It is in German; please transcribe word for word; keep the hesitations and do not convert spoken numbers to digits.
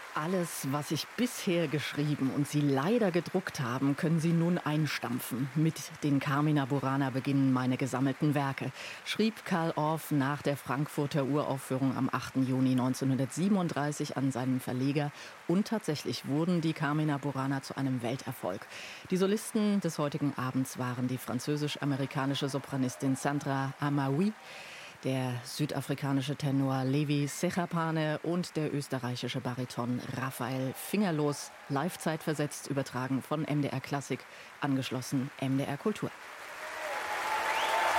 Alles, was ich bisher geschrieben und Sie leider gedruckt haben, können Sie nun einstampfen. Mit den Carmina Burana beginnen meine gesammelten Werke, schrieb Carl Orff nach der Frankfurter Uraufführung am achten Juni neunzehnhundertsiebenunddreißig an seinen Verleger. Und tatsächlich wurden die Carmina Burana zu einem Welterfolg. Die Solisten des heutigen Abends waren die französisch-amerikanische Sopranistin Sandra Amaoui, der südafrikanische Tenor Levi Sechapane und der österreichische Bariton Raphael Fingerlos, live zeitversetzt übertragen von M D R Klassik, angeschlossen M D R Kultur.